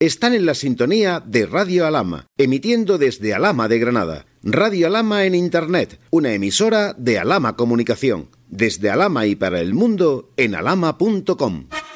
Están en la sintonía de Radio Alhama, emitiendo desde Alhama de Granada. Radio Alhama en Internet, una emisora de Alhama Comunicación. Desde Alhama y para el mundo en alhama.com.